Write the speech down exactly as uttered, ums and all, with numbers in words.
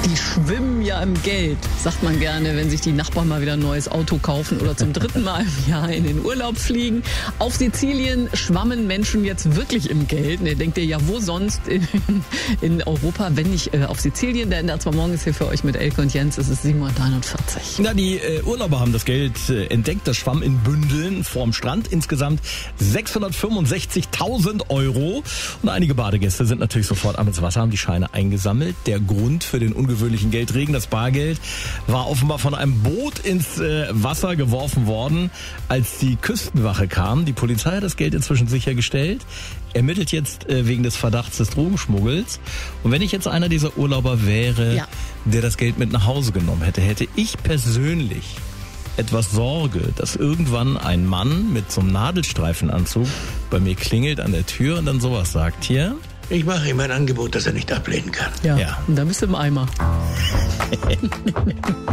Die schwimmen ja im Geld, sagt man gerne, wenn sich die Nachbarn mal wieder ein neues Auto kaufen oder zum dritten Mal im Jahr in den Urlaub fliegen. Auf Sizilien schwammen Menschen jetzt wirklich im Geld. Und ihr denkt ihr, ja, wo sonst in, in Europa, wenn nicht äh, auf Sizilien? Der Ende zwar morgen ist hier für euch mit Elke und Jens, es ist sieben Uhr einundvierzig. Na, die äh, Urlauber haben das Geld äh, entdeckt, das schwamm in Bündeln vorm Strand. Insgesamt sechshundertfünfundsechzigtausend Euro. Und einige Badegäste sind natürlich sofort ab ins Wasser, haben die Scheine eingesammelt. Der Grund für den ungewöhnlichen Geldregen, das Bargeld, war offenbar von einem Boot ins äh, Wasser geworfen worden, als die Küstenwache kam. Die Polizei hat das Geld inzwischen sichergestellt, ermittelt jetzt äh, wegen des Verdachts des Drogenschmuggels. Und wenn ich jetzt einer dieser Urlauber wäre, ja. der das Geld mit nach Hause genommen hätte, hätte ich persönlich etwas Sorge, dass irgendwann ein Mann mit so einem Nadelstreifenanzug bei mir klingelt an der Tür und dann sowas sagt, hier: Ich mache ihm ein Angebot, das er nicht ablehnen kann. Ja, Ja. und dann bist du im Eimer.